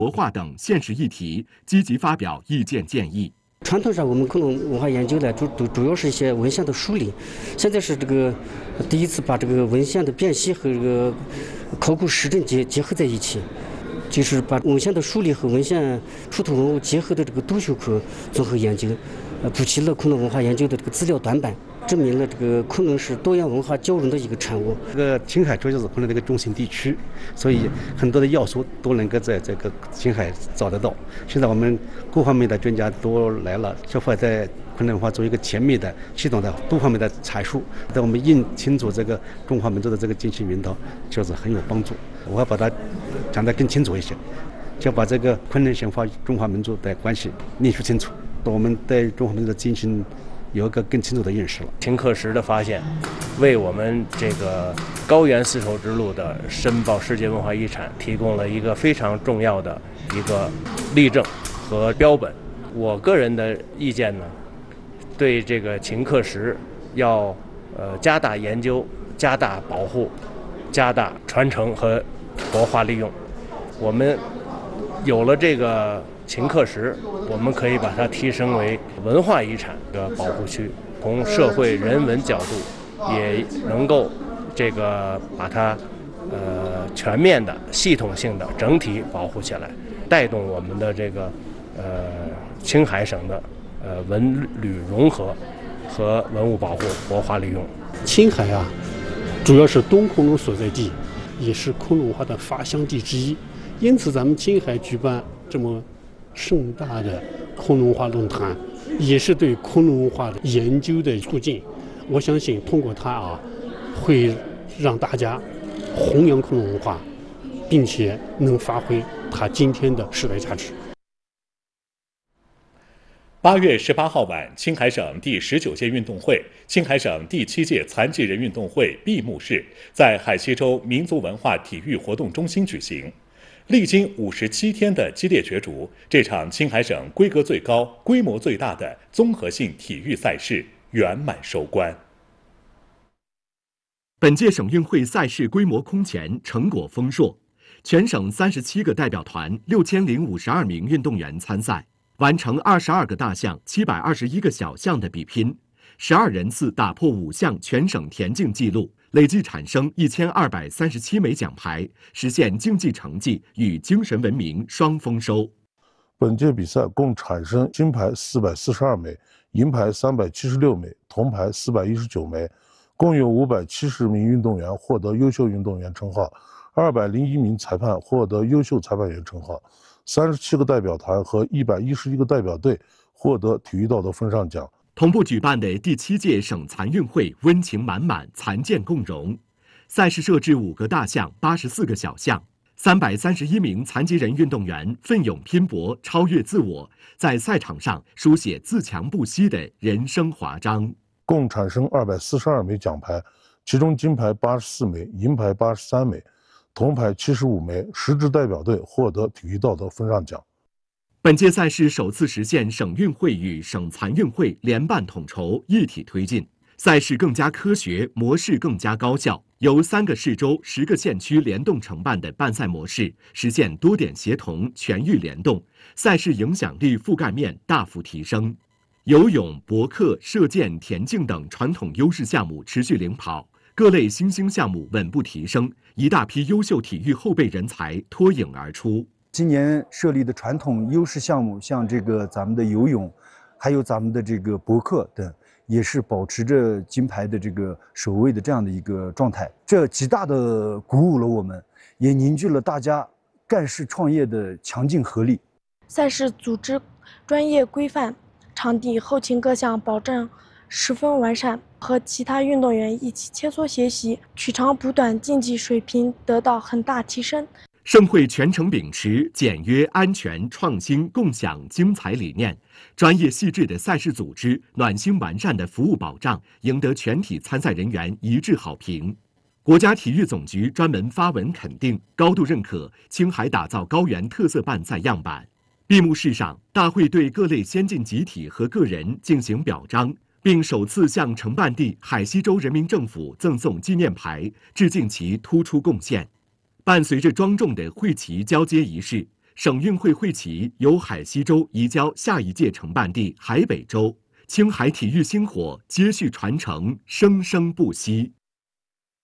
活化等现实议题，积极发表意见建议。 传统上，我们昆仑文化研究呢，主要是一些文献的梳理。现在是这个第一次把这个文献的辨析和这个考古实证结合在一起，就是把文献的梳理和文献出土文物结合的这个多学科综合研究，补齐了昆仑文化研究的这个资料短板，证明了这个昆仑是多样文化交融的一个产物。 这个青海主要是昆仑的一个中心地区，所以很多的要素都能够在这个青海找得到。现在我们各方面的专家都来了，是否在昆仑文化做一个全面的、系统的多方面的阐述，对我们认清楚这个中华民族的这个精神源头，就是很有帮助。我要把它讲得更清楚一些，就把这个昆仑神话与中华民族的关系论述清楚，我们对中华民族的精神有一个更清楚的认识了。 秦刻石的发现，为我们这个高原丝绸之路的申报世界文化遗产提供了一个非常重要的一个例证和标本。我个人的意见呢，对这个秦刻石要加大研究、加大保护、加大传承和活化利用。我们有了这个秦刻石，我们可以把它提升为文化遗产的保护区，从社会人文角度也能够这个把它全面的、系统性的、整体保护起来，带动我们的这个青海省的文旅融合和文物保护、活化利用。 青海啊，主要是东昆仑所在地，也是昆仑文化的发祥地之一，因此咱们青海举办这么盛大的昆仑文化论坛，也是对昆仑文化的研究的促进。我相信通过它啊，会让大家弘扬昆仑文化，并且能发挥它今天的时代价值。 8月18号晚，青海省第19届运动会、青海省第7届残疾人运动会闭幕式在海西州民族文化体育活动中心举行。历经57天的激烈角逐，这场青海省规格最高、规模最大的综合性体育赛事圆满收官。 本届省运会赛事规模空前，成果丰硕，全省37个代表团6052名运动员参赛，完成22个大项、721个小项的比拼，12人次打破5项全省田径纪录，累计产生1237枚奖牌，实现竞技成绩与精神文明双丰收。 本届比赛共产生金牌442枚，银牌376枚，铜牌419枚，共有570名运动员获得优秀运动员称号，201名裁判获得优秀裁判员称号，37个代表团和111个代表队获得体育道德风尚奖。 同步举办的第7届省残运会温情满满，残健共融。赛事设置5个大项、84个小项，331名残疾人运动员奋勇拼搏，超越自我，在赛场上书写自强不息的人生华章。 共产生242枚奖牌，其中金牌84枚，银牌83枚，铜牌75枚，10支代表队获得体育道德风尚奖。 本届赛事首次实现省运会与省残运会联办统筹，一体推进，赛事更加科学，模式更加高效。由3个市州、10个县区联动承办的办赛模式，实现多点协同、全域联动，赛事影响力覆盖面大幅提升。游泳、搏克、射箭、田径等传统优势项目持续领跑，各类新兴项目稳步提升，一大批优秀体育后备人才脱颖而出。 今年设立的传统优势项目，像这个咱们的游泳，还有咱们的这个搏克等，也是保持着金牌的这个首位的这样的一个状态，这极大的鼓舞了我们，也凝聚了大家干事创业的强劲合力。 赛事组织专业规范，场地后勤各项保证十分完善，和其他运动员一起切磋学习，取长补短，竞技水平得到很大提升。 盛会全程秉持简约、安全、创新、共享、精彩理念，专业细致的赛事组织、暖心完善的服务保障，赢得全体参赛人员一致好评。国家体育总局专门发文肯定，高度认可青海打造高原特色办赛样板。闭幕式上，大会对各类先进集体和个人进行表彰，并首次向承办地海西州人民政府赠送纪念牌，致敬其突出贡献。伴随着庄重的会旗交接仪式省运会会旗由海西州移交下一届承办地海北州，青海体育星火接续传承，生生不息。